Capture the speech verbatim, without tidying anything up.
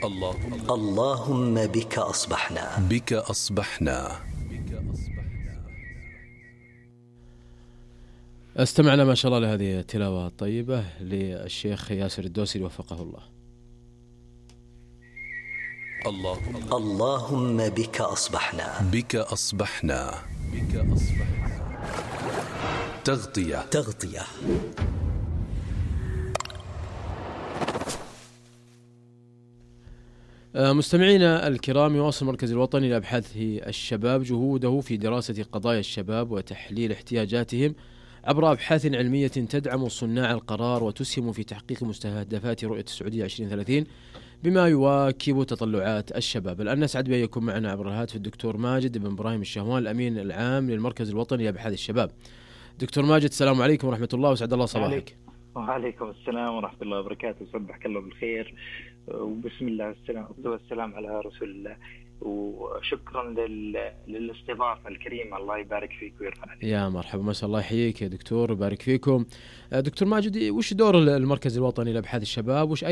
اللهم اللهم بك أصبحنا بك أصبحنا. استمعنا ما شاء الله لهذه التلاوة الطيبة للشيخ ياسر الدوسري وفقه الله. اللهم اللهم بك أصبحنا بك أصبحنا بك أصبحنا. تغطية تغطية. مستمعينا الكرام، يواصل المركز الوطني لأبحاث الشباب جهوده في دراسة قضايا الشباب وتحليل احتياجاتهم عبر أبحاث علمية تدعم صناع القرار وتسهم في تحقيق مستهدفات رؤية السعودية عشرين ثلاثين بما يواكب تطلعات الشباب. الآن نسعد بأن يكون معنا عبر الهاتف الدكتور ماجد بن إبراهيم الشهوان، الأمين العام للمركز الوطني لأبحاث الشباب. دكتور ماجد، السلام عليكم ورحمة الله وسعد الله صباحك. وعليكم السلام ورحمة الله وبركاته، صبحك الله بالخير وبسم الله والسلام والسلام على رسول الله، وشكرا لل... للاستضافة الكريمة، الله يبارك فيك ويرفع عليك. يا مرحبا، ما شاء الله يحييك يا دكتور ويبارك فيكم. دكتور ماجد، وش دور المركز الوطني لأبحاث الشباب، وش